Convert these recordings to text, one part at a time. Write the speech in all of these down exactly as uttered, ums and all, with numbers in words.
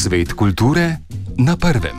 Svet kulture na prvem.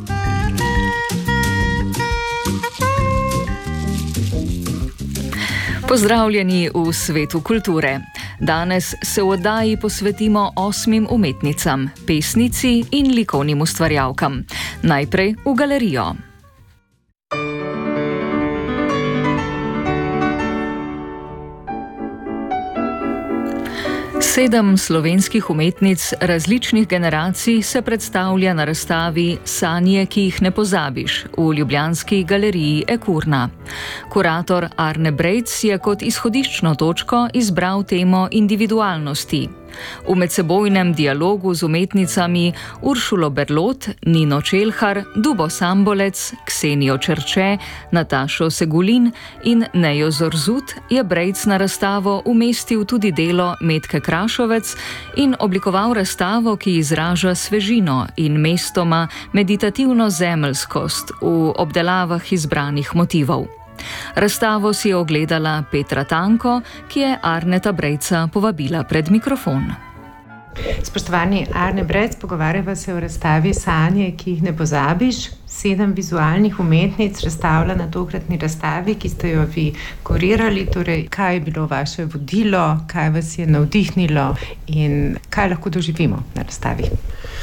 Pozdravljeni v Svetu kulture. Danes se v oddaji posvetimo osmim umetnicam, pesnici in likovnim ustvarjalkam. Najprej v galerijo. Sedem slovenskih umetnic različnih generacij se predstavlja na razstavi Sanje, ki jih ne pozabiš v ljubljanski galeriji Ekurna. Kurator Arne Brejc je kot izhodiščno točko izbral temo individualnosti. V medsebojnem dialogu z umetnicami Uršulo Berlot, Nino Čelhar, Dubo Sambolec, Ksenijo Čerče, Natašo Segulin in Nejo Zorzut je Brejc na razstavo umestil tudi delo Metke Krašovec in oblikoval razstavo, ki izraža svežino in mestoma meditativno zemeljskost v obdelavah izbranih motivov. Razstavo si je ogledala Petra Tanko, ki je Arneta Brejca povabila pred mikrofon. Spoštovani Arne Brejc, pogovarjava se o razstavi Sanje, ki jih ne pozabiš. Sedem vizualnih umetnic razstavlja na tokratni razstavi, ki ste jo vi kurirali. Torej, kaj je bilo vaše vodilo, kaj vas je navdihnilo in kaj lahko doživimo na razstavi?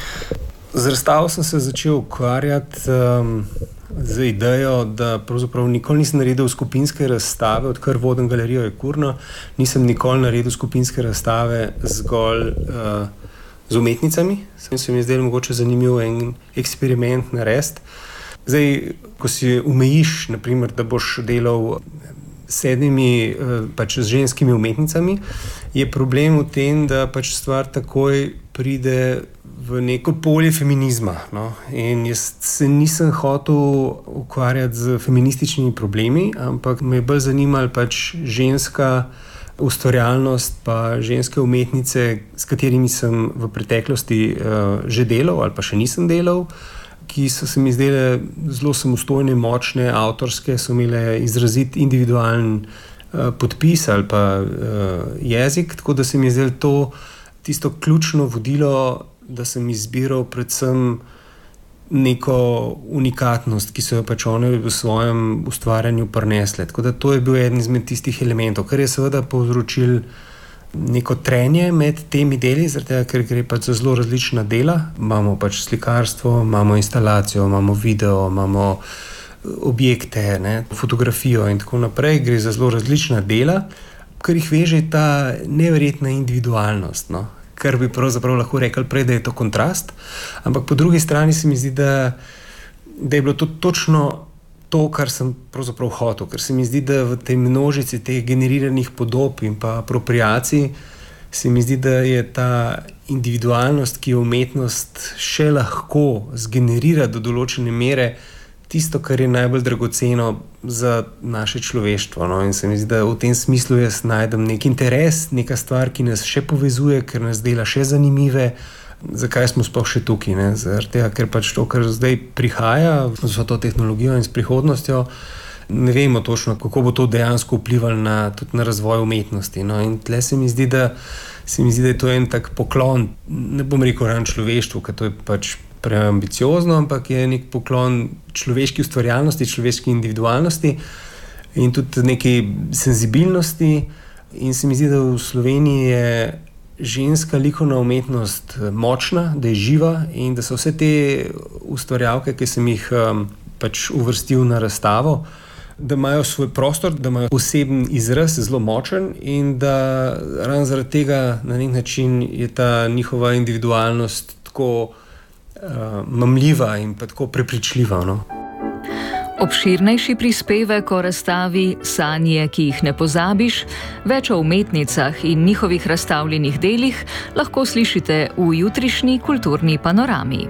Z razstavo sem se začel ukvarjati um, z idejo, da pravzaprav nikoli nisem naredil skupinske razstave, odkar vodim galerijo Ekurna, nisem nikoli naredil skupinske razstave zgolj uh, z umetnicami. Sem se mi zdel mogoče zanimiv en eksperiment narediti. Zdaj, ko si omejiš, naprimer, da boš delal s sedmimi uh, pač z ženskimi umetnicami, je problem v tem, da pač stvar takoj pride v neko polje feminizma. No? In jaz se nisem hotel ukvarjati z feminističnimi problemi, ampak me je bolj zanimala pač ženska ustvarjalnost, pa ženske umetnice, s katerimi sem v preteklosti uh, že delal ali pa še nisem delal, ki so se mi zdele zelo samostojne, močne, avtorske, so imele izrazit individualen uh, podpis ali pa uh, jezik, tako da se mi je zdelo to tisto ključno vodilo, da sem izbiral predvsem neko unikatnost, ki so jo pač one v svojem ustvarjanju prinesle. Tako da to je bil eden izmed tistih elementov, kar je seveda povzročil neko trenje med temi deli, zaradi tega, ker gre pač za zelo različna dela. Imamo pač slikarstvo, imamo instalacijo, imamo video, imamo objekte, ne, fotografijo in tako naprej. Gre za zelo različna dela, kar jih veže ta neverjetna individualnost, no. Kar bi pravzaprav lahko rekli prej, da je to kontrast, ampak po drugi strani se mi zdi, da, da je bilo to točno to, kar sem pravzaprav hotel, ker se mi zdi, da v tej množici teh generiranih podob in pa apropriacij se mi zdi, da je ta individualnost, ki jo umetnost še lahko zgenerira do določene mere, tisto, kar je najbolj dragoceno za naše človeštvo. No? In se mi zdi, da v tem smislu jaz najdem nek interes, neka stvar, ki nas še povezuje, ker nas dela še zanimive, zakaj smo sploh še tukaj. Ne? Zaradi tega, ker pač to, kar zdaj prihaja z to tehnologijo in s prihodnostjo, ne vemo točno, kako bo to dejansko vplivalo na, tudi na razvoj umetnosti. No? In tle se mi zdi, da, se mi zdi, da je to en tak poklon, ne bom rekel ran človeštvu, ker to je pač preambiciozno, ampak je nek poklon človeški ustvarjalnosti, človeški individualnosti in tudi neki senzibilnosti. In se mi zdi, da v Sloveniji je ženska likovna umetnost močna, da je živa in da so vse te ustvarjalke, ki sem jih um, pač uvrstil na razstavo, da imajo svoj prostor, da imajo poseben izraz, zelo močen in da ravno zaradi tega na nek način je ta njihova individualnost tako Uh, mamljiva in pa tako prepričljiva. No? Obširnejši prispevek o razstavi Sanje, ki jih ne pozabiš, več o umetnicah in njihovih razstavljenih delih lahko slišite v jutrišnji kulturni panorami.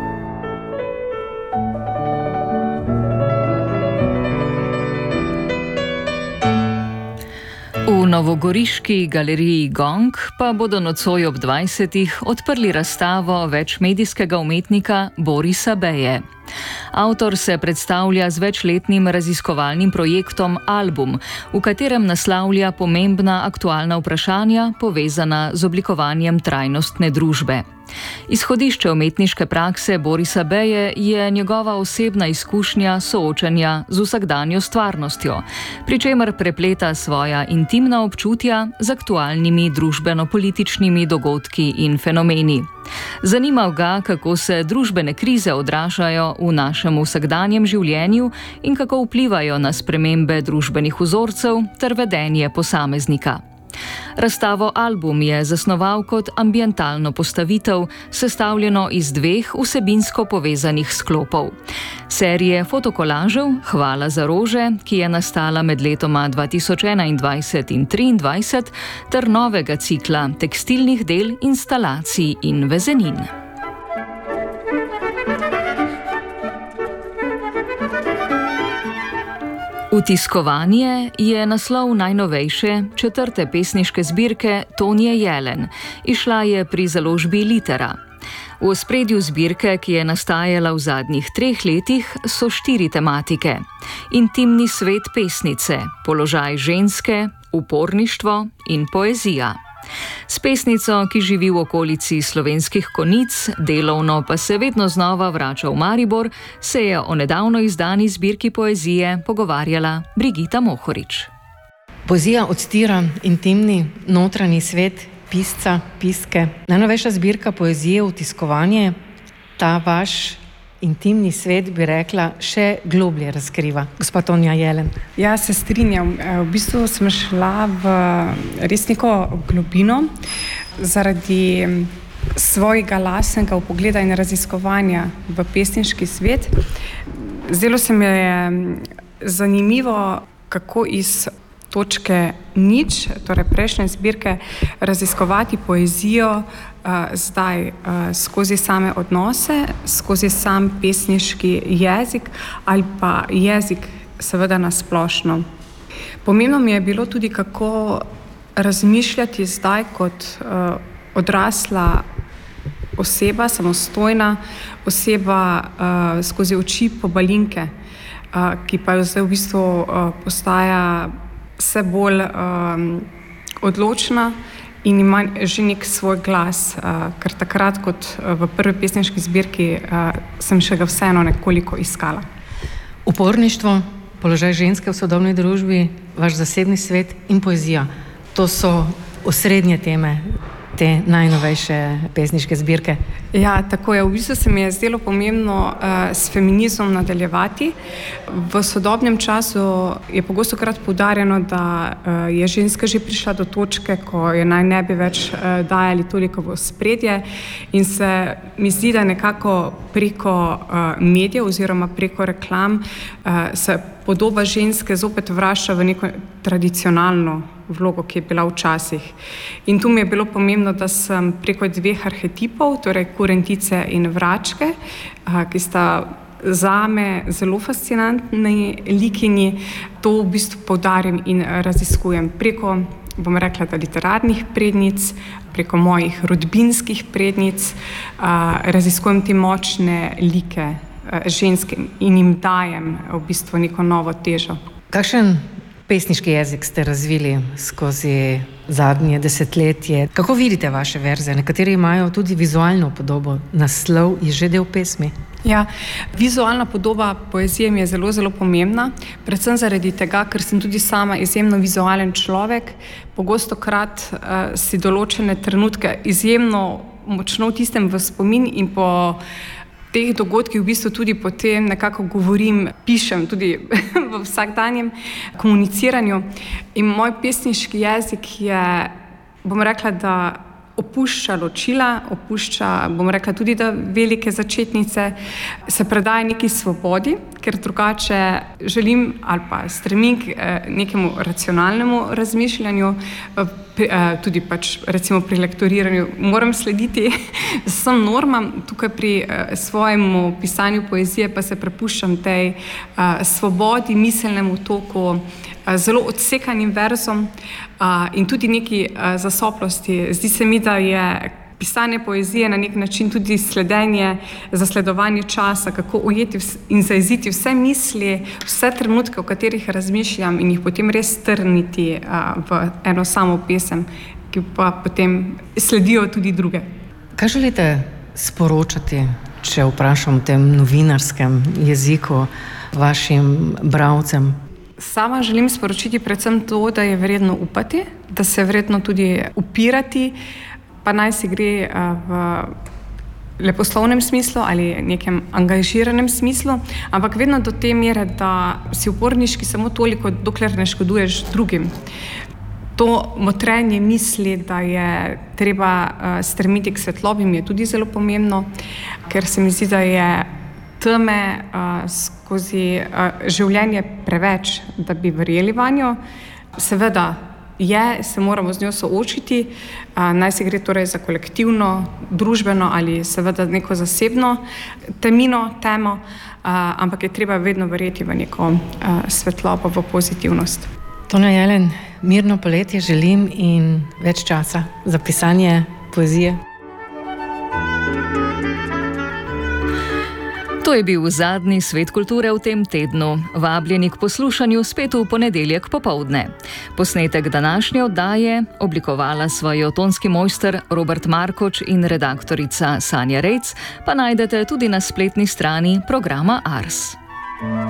V novogoriški galeriji Gong pa bodo nocoj ob dvajsetih odprli razstavo večmedijskega umetnika Borisa Beje. Avtor se predstavlja z večletnim raziskovalnim projektom Album, v katerem naslavlja pomembna aktualna vprašanja povezana z oblikovanjem trajnostne družbe. Izhodišče umetniške prakse Borisa Beje je njegova osebna izkušnja soočanja z vsakdanjo stvarnostjo, pri čemer prepleta svoja intimna občutja z aktualnimi družbeno-političnimi dogodki in fenomeni. Zanima ga, kako se družbene krize odražajo v našem vsakdanjem življenju in kako vplivajo na spremembe družbenih vzorcev ter vedenje posameznika. Razstavo Album je zasnoval kot ambientalno postavitev, sestavljeno iz dveh vsebinsko povezanih sklopov. Serije fotokolažev Hvala za rože, ki je nastala med letoma dva tisoč enaindvajset in triindvajset, ter novega cikla tekstilnih del, instalacij in vezenin. Utiskovanje je naslov najnovejše četrte pesniške zbirke Tonje Jelen. Izšla je pri založbi Litera. V ospredju zbirke, ki je nastajala v zadnjih treh letih, so štiri tematike: intimni svet pesnice, položaj ženske, uporništvo in poezija. S pesnico, ki živi v okolici Slovenskih Konjic, delovno pa se vedno znova vrača v Maribor, se je o nedavno izdani zbirki poezije pogovarjala Brigita Mohorič. Poezija odstira intimni, notranji svet pisca, piske. Najnovejša zbirka poezije Utiskovanje ta vaš intimni svet, bi rekla, še globlje razkriva. Gospa Tonja Jelen. Ja, se strinjam. V bistvu sem šla v res neko globino zaradi svojega lastnega vpogleda in raziskovanja v pesniški svet. Zdelo se mi je zanimivo, kako iz točke nič, torej prejšnje zbirke, raziskovati poezijo uh, zdaj uh, skozi same odnose, skozi sam pesniški jezik ali pa jezik seveda nasplošno. Pomembno mi je bilo tudi, kako razmišljati zdaj kot uh, odrasla oseba, samostojna oseba uh, skozi oči pobalinke, uh, ki pa jo zdaj v bistvu uh, postaja vse bolj um, odločna in ima že nek svoj glas, uh, ker takrat kot uh, v prvi pesniški zbirki uh, sem še ga vseeno nekoliko iskala. Uporništvo, položaj ženske v sodobni družbi, vaš zasebni svet in poezija. To so osrednje teme te najnovejše pesniške zbirke. Ja, tako je. V bistvu se mi je zdelo pomembno uh, s feminizmom nadaljevati. V sodobnem času je pogosto krat poudarjeno, da uh, je ženska že prišla do točke, ko je naj ne bi več uh, dajali toliko v ospredje, in se mi zdi, da nekako preko uh, medijev oziroma preko reklam uh, se podoba ženske zopet vrača v neko tradicionalno vlogo, ki je bila včasih. In tu mi je bilo pomembno, da sem preko dveh arhetipov, torej kurentice in vračke, ki sta zame zelo fascinantni likinji, to v bistvu poudarim in raziskujem preko, bom rekla, da literarnih prednic, preko mojih rodbinskih prednic, raziskujem te močne like ženske in jim dajem v bistvu neko novo težo. Kakšen pesniški jezik ste razvili skozi zadnje desetletje? Kako vidite vaše verze? Nekateri imajo tudi vizualno podobo. Naslov je že del pesmi. Ja, vizualna podoba poezije mi je zelo, zelo pomembna, predvsem zaradi tega, ker sem tudi sama izjemno vizualen človek. Pogosto krat uh, si določene trenutke izjemno močno vtisnem v spomin in po teh dogodkih v bistvu tudi potem nekako govorim, pišem tudi v vsakdanjem komuniciranju. In moj pesniški jezik je, bom rekla, da opušča ločila, opušča, bom rekla, tudi da velike začetnice, se predaja neki svobodi, ker drugače želim ali pa stremim k nekemu racionalnemu razmišljanju, tudi pač recimo pri lektoriranju moram slediti vsem normam, tukaj pri svojemu pisanju poezije pa se prepuščam tej svobodi, miselnemu toku, zelo odsekanim verzom in tudi neki zasoplosti. Zdi se mi, da je pisanje poezije na nek način tudi sledenje, zasledovanje časa, kako ujeti in zajeziti vse misli, vse trenutke, o katerih razmišljam in jih potem res strniti v eno samo pesem, ki pa potem sledijo tudi druge. Kaj želite sporočati, če vprašam v tem novinarskem jeziku vašim bralcem? Sama želim sporočiti predvsem to, da je vredno upati, da se je vredno tudi upirati, pa naj si gre v leposlovnem smislu ali nekem angažiranem smislu, ampak vedno do te mere, da si uporniški samo toliko, dokler ne škoduješ drugim. To motrenje misli, da je treba stremiti k svetlobim, je tudi zelo pomembno, ker se mi zdi, da je teme skozi življenje preveč, da bi verjeli vanjo. Seveda je, se moramo z njo soočiti, naj se gre torej za kolektivno, družbeno ali seveda neko zasebno temino, temo, ampak je treba vedno verjeti v neko svetlobo, v pozitivnost. Tonja Jelen, mirno poletje želim in več časa za pisanje poezije. To je bil zadnji Svet kulture v tem tednu. Vabljeni k poslušanju spet v ponedeljek popoldne. Posnetek današnje oddaje oblikovala svojo tonski mojster Robert Markoč in redaktorica Sanja Rejc, pa najdete tudi na spletni strani programa Ars.